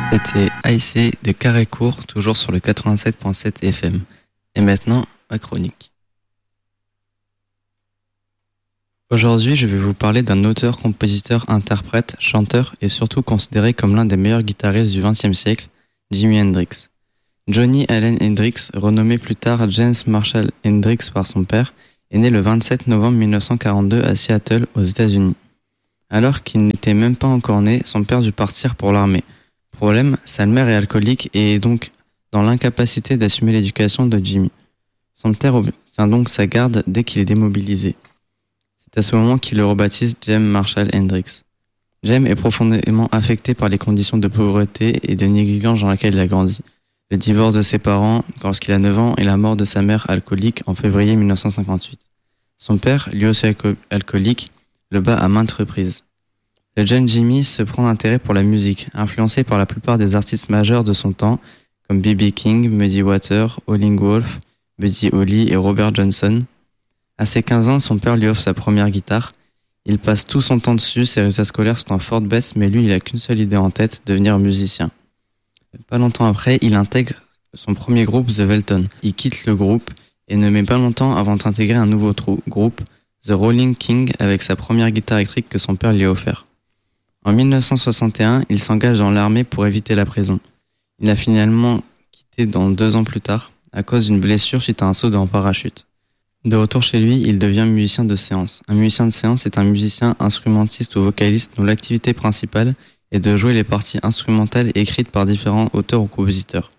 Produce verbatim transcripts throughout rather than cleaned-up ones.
C'était I C de Carré-Court, toujours sur le quatre-vingt-sept virgule sept F M. Et maintenant, ma chronique. Aujourd'hui, je vais vous parler d'un auteur, compositeur, interprète, chanteur et surtout considéré comme l'un des meilleurs guitaristes du vingtième siècle, Jimi Hendrix. Johnny Allen Hendrix, renommé plus tard James Marshall Hendrix par son père, est né le vingt-sept novembre mille neuf cent quarante-deux à Seattle, aux États-Unis. Alors qu'il n'était même pas encore né, son père dut partir pour l'armée. Problème, sa mère est alcoolique et est donc dans l'incapacité d'assumer l'éducation de Jimmy. Son père obtient donc sa garde dès qu'il est démobilisé. C'est à ce moment qu'il le rebaptise James Marshall Hendrix. James est profondément affecté par les conditions de pauvreté et de négligence dans lesquelles il a grandi. Le divorce de ses parents lorsqu'il a neuf ans et la mort de sa mère alcoolique en février mille neuf cent cinquante-huit. Son père, lui aussi alcoolique, le bat à maintes reprises. Le jeune Jimmy se prend d'intérêt pour la musique, influencé par la plupart des artistes majeurs de son temps, comme B B King, Muddy Waters, Howlin' Wolf, Buddy Holly et Robert Johnson. À ses quinze ans, son père lui offre sa première guitare. Il passe tout son temps dessus, ses résultats scolaires sont en forte baisse, mais lui, il a qu'une seule idée en tête, devenir musicien. Pas longtemps après, il intègre son premier groupe, The Velton. Il quitte le groupe et ne met pas longtemps avant d'intégrer un nouveau trou, groupe, The Rolling King, avec sa première guitare électrique que son père lui a offert. En mille neuf cent soixante et un, il s'engage dans l'armée pour éviter la prison. Il a finalement quitté dans deux ans plus tard, à cause d'une blessure suite à un saut en parachute. De retour chez lui, il devient musicien de séance. Un musicien de séance est un musicien instrumentiste ou vocaliste dont l'activité principale est de jouer les parties instrumentales écrites par différents auteurs ou compositeurs.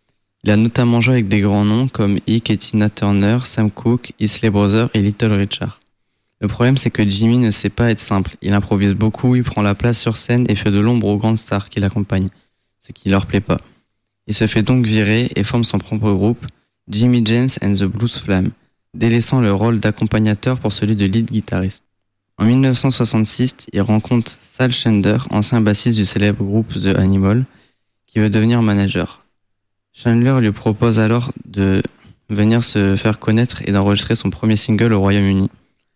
Il a notamment joué avec des grands noms comme Ike et Tina Turner, Sam Cooke, Isley Brothers et Little Richard. Le problème, c'est que Jimmy ne sait pas être simple. Il improvise beaucoup, il prend la place sur scène et fait de l'ombre aux grandes stars qui l'accompagnent, ce qui leur plaît pas. Il se fait donc virer et forme son propre groupe, Jimmy James and the Blues Flam, délaissant le rôle d'accompagnateur pour celui de lead guitariste. En mille neuf cent soixante-six, il rencontre Sal Chandler, ancien bassiste du célèbre groupe The Animal, qui veut devenir manager. Chandler lui propose alors de venir se faire connaître et d'enregistrer son premier single au Royaume-Uni.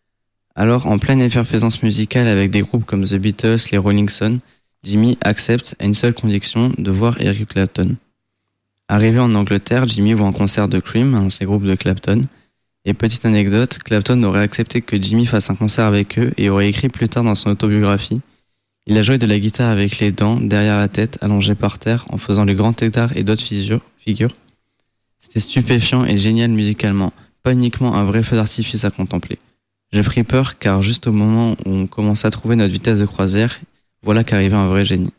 Alors, en pleine effervescence musicale avec des groupes comme The Beatles, les Rolling Stones, Jimmy accepte à une seule condition, de voir Eric Clapton. Arrivé en Angleterre, Jimmy voit un concert de Cream, un de ses groupes de Clapton. Et petite anecdote, Clapton aurait accepté que Jimmy fasse un concert avec eux et aurait écrit plus tard dans son autobiographie: il a joué de la guitare avec les dents, derrière la tête, allongé par terre, en faisant le grand écart et d'autres figures. C'était stupéfiant et génial musicalement, pas uniquement un vrai feu d'artifice à contempler. J'ai pris peur car juste au moment où on commençait à trouver notre vitesse de croisière, voilà qu'arrivait un vrai génie.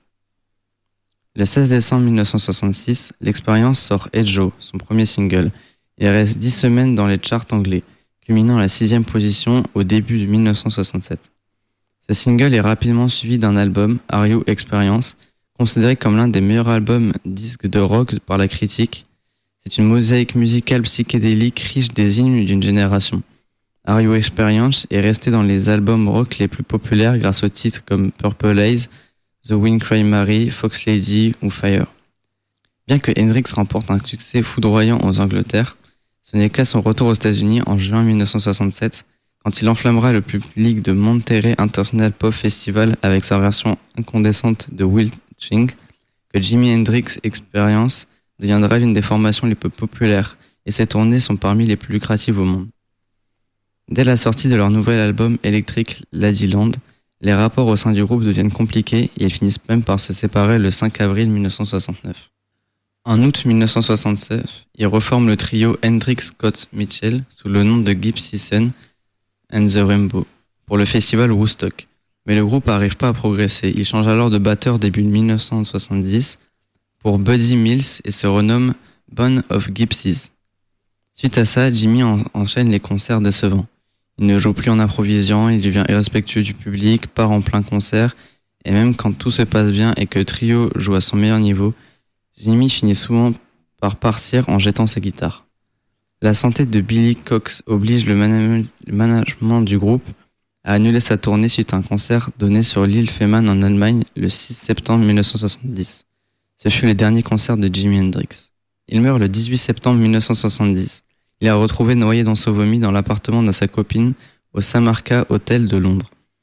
Le seize décembre mille neuf cent soixante-six, l'expérience sort Hey Joe, son premier single, et reste dix semaines dans les charts anglais, culminant à la sixième position au début de mille neuf cent soixante-sept. Ce single est rapidement suivi d'un album, Are You Experience, considéré comme l'un des meilleurs albums disques de rock par la critique. C'est une mosaïque musicale psychédélique riche des hymnes d'une génération. Are You Experience est resté dans les albums rock les plus populaires grâce aux titres comme Purple Haze, The Wind Cry Mary, Fox Lady ou Fire. Bien que Hendrix remporte un succès foudroyant aux Angleterres, ce n'est qu'à son retour aux États-Unis en juin mille neuf cent soixante-sept, quand il enflammera le public de Monterey International Pop Festival avec sa version incandescente de Wilting, que Jimi Hendrix Experience deviendra l'une des formations les plus populaires, et ses tournées sont parmi les plus lucratives au monde. Dès la sortie de leur nouvel album Electric Ladyland, les rapports au sein du groupe deviennent compliqués et ils finissent même par se séparer le cinq avril mille neuf cent soixante-neuf. En août mille neuf cent soixante-neuf, ils reforment le trio Hendrix Scott Mitchell sous le nom de Gypsy Sun and the Rainbow pour le festival Woodstock. Mais le groupe n'arrive pas à progresser. Il change alors de batteur début mille neuf cent soixante-dix pour Buddy Mills et se renomme Band of Gypsies. Suite à ça, Jimmy en- enchaîne les concerts décevants. Il ne joue plus en improvisant, il devient irrespectueux du public, part en plein concert, et même quand tout se passe bien et que le trio joue à son meilleur niveau, Jimmy finit souvent par partir en jetant sa guitare. La santé de Billy Cox oblige le, manam- le management du groupe à annuler sa tournée suite à un concert donné sur l'île Fehmarn en Allemagne le six septembre mille neuf cent soixante-dix. Ce fut le dernier concert de Jimi Hendrix. Il meurt le dix-huit septembre mille neuf cent soixante-dix. Il est retrouvé noyé dans son vomi dans l'appartement de sa copine au Samarkand Hotel de Londres.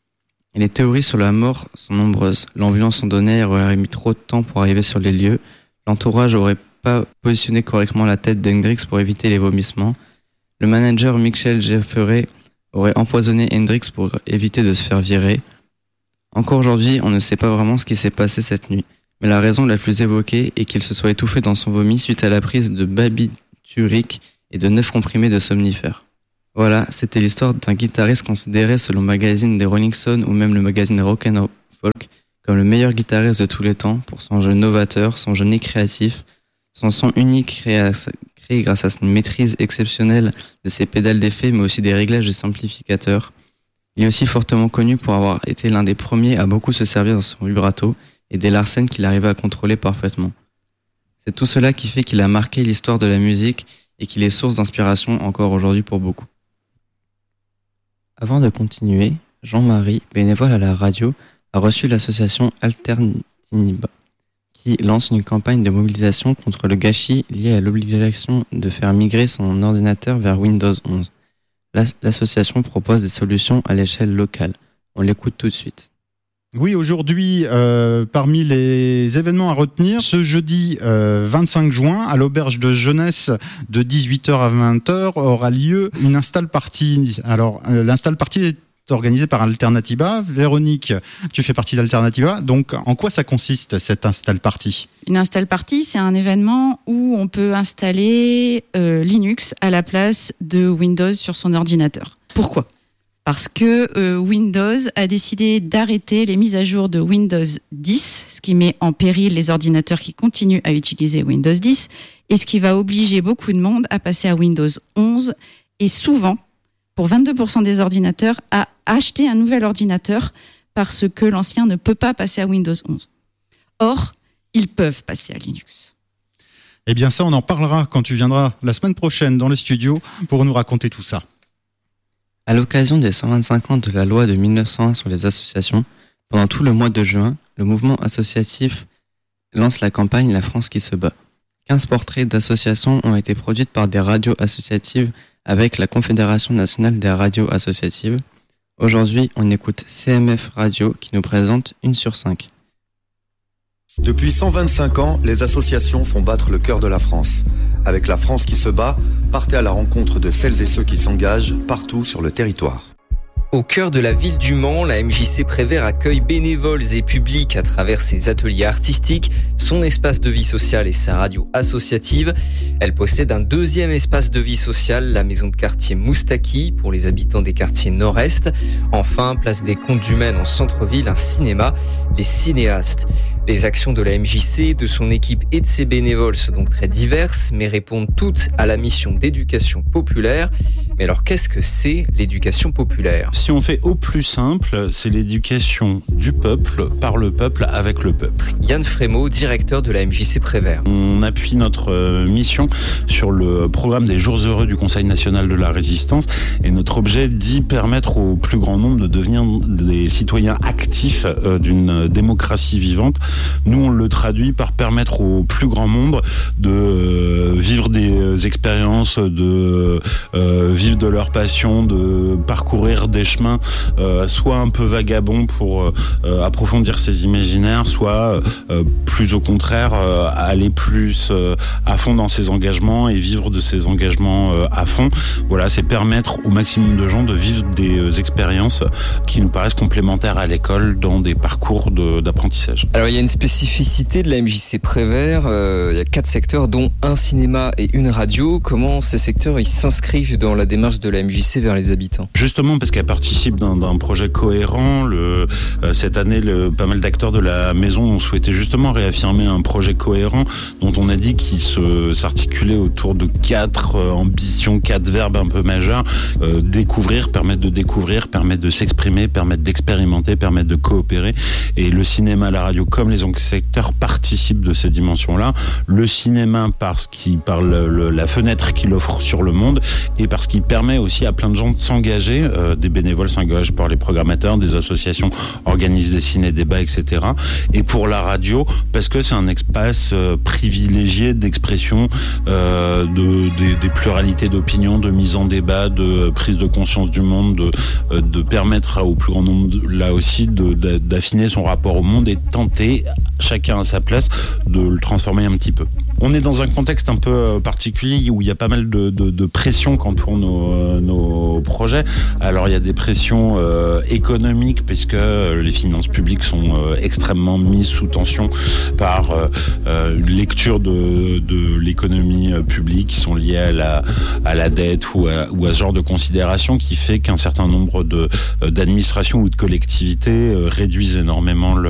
Et les théories sur la mort sont nombreuses. L'ambulance donnée aurait mis trop de temps pour arriver sur les lieux. L'entourage aurait pas positionné correctement la tête d'Hendrix pour éviter les vomissements. Le manager Michel Jeffrey aurait empoisonné Hendrix pour éviter de se faire virer. Encore aujourd'hui, on ne sait pas vraiment ce qui s'est passé cette nuit, mais la raison la plus évoquée est qu'il se soit étouffé dans son vomi suite à la prise de barbiturique et de neuf comprimés de somnifères. Voilà, c'était l'histoire d'un guitariste considéré selon le magazine des Rolling Stones ou même le magazine Rock and Folk comme le meilleur guitariste de tous les temps pour son jeu novateur, son jeu créatif, son son unique créé, à, créé grâce à une maîtrise exceptionnelle de ses pédales d'effet mais aussi des réglages et simplificateurs. Il est aussi fortement connu pour avoir été l'un des premiers à beaucoup se servir dans son vibrato et des Larsen qu'il arrivait à contrôler parfaitement. C'est tout cela qui fait qu'il a marqué l'histoire de la musique et qu'il est source d'inspiration encore aujourd'hui pour beaucoup. Avant de continuer, Jean-Marie, bénévole à la radio, a reçu l'association Alterniba, qui lance une campagne de mobilisation contre le gâchis lié à l'obligation de faire migrer son ordinateur vers Windows onze. L'association propose des solutions à l'échelle locale. On l'écoute tout de suite. Oui, aujourd'hui, euh, parmi les événements à retenir, ce jeudi euh, vingt-cinq juin, à l'auberge de jeunesse de dix-huit heures à vingt heures, aura lieu une install party. Alors, euh, l'install party est organisée par Alternativa. Véronique, tu fais partie d'Alternativa. Donc, en quoi ça consiste, cette install party ? Une install party, c'est un événement où on peut installer euh, Linux à la place de Windows sur son ordinateur. Pourquoi ? Parce que euh, Windows a décidé d'arrêter les mises à jour de Windows dix, ce qui met en péril les ordinateurs qui continuent à utiliser Windows dix, et ce qui va obliger beaucoup de monde à passer à Windows onze, et souvent, pour vingt-deux pour cent des ordinateurs, à acheter un nouvel ordinateur parce que l'ancien ne peut pas passer à Windows onze. Or, ils peuvent passer à Linux. Eh bien ça, on en parlera quand tu viendras la semaine prochaine dans le studio pour nous raconter tout ça. À l'occasion des cent vingt-cinq ans de la loi de mille neuf cent un sur les associations, pendant tout le mois de juin, le mouvement associatif lance la campagne La France qui se bat. quinze portraits d'associations ont été produits par des radios associatives avec la Confédération nationale des radios associatives. Aujourd'hui, on écoute C M F Radio qui nous présente une sur cinq. Depuis cent vingt-cinq ans, les associations font battre le cœur de la France. Avec La France qui se bat, partez à la rencontre de celles et ceux qui s'engagent partout sur le territoire. Au cœur de la ville du Mans, la M J C Prévert accueille bénévoles et publics à travers ses ateliers artistiques, son espace de vie sociale et sa radio associative. Elle possède un deuxième espace de vie sociale, la maison de quartier Moustaki, pour les habitants des quartiers nord-est. Enfin, place des Comptes du Maine en centre-ville, un cinéma, les cinéastes. Les actions de la M J C, de son équipe et de ses bénévoles sont donc très diverses, mais répondent toutes à la mission d'éducation populaire. Mais alors, qu'est-ce que c'est l'éducation populaire ? Si on fait au plus simple, c'est l'éducation du peuple, par le peuple, avec le peuple. Yann Frémaux, directeur de la M J C Prévert. On appuie notre mission sur le programme des Jours Heureux du Conseil National de la Résistance et notre objet d'y permettre au plus grand nombre de devenir des citoyens actifs d'une démocratie vivante. Nous, on le traduit par permettre au plus grand nombre de vivre des expériences, de vivre de leur passion, de parcourir des chemins euh, soit un peu vagabonds pour euh, approfondir ses imaginaires, soit euh, plus au contraire euh, aller plus euh, à fond dans ses engagements et vivre de ses engagements euh, à fond. Voilà, c'est permettre au maximum de gens de vivre des euh, expériences qui nous paraissent complémentaires à l'école dans des parcours de, d'apprentissage. Alors il y a une spécificité de la M J C Prévert, euh, il y a quatre secteurs dont un cinéma et une radio. Comment ces secteurs ils s'inscrivent dans la démarche de la M J C vers les habitants ? Justement parce qu'elle participe d'un, d'un projet cohérent. Le, euh, cette année, le, pas mal d'acteurs de la maison ont souhaité justement réaffirmer un projet cohérent dont on a dit qu'il se, s'articulait autour de quatre euh, ambitions, quatre verbes un peu majeurs. Euh, découvrir, permettre de découvrir, permettre de s'exprimer, permettre d'expérimenter, permettre de coopérer. Et le cinéma, la radio, comme les autres secteurs, participent de ces dimensions-là. Le cinéma parce qu'il par le, le, la fenêtre qu'il offre sur le monde et parce qu'il permet aussi à plein de gens de s'engager, euh, des bénévoles bénévoles s'engagent par les programmateurs, des associations organisent des ciné-débats, et cetera. Et pour la radio, parce que c'est un espace euh, privilégié d'expression euh, de, des, des pluralités d'opinions, de mise en débat, de prise de conscience du monde, de, euh, de permettre au plus grand nombre, de, là aussi, de, de, d'affiner son rapport au monde et de tenter, chacun à sa place, de le transformer un petit peu. On est dans un contexte un peu particulier où il y a pas mal de, de, de pression qu'entourent nos, nos projets. Alors il y a des pressions euh, économiques puisque les finances publiques sont euh, extrêmement mises sous tension par euh, euh, une lecture de, de l'économie publique qui sont liées à la, à la dette ou à, ou à ce genre de considération qui fait qu'un certain nombre de, d'administrations ou de collectivités euh, réduisent énormément le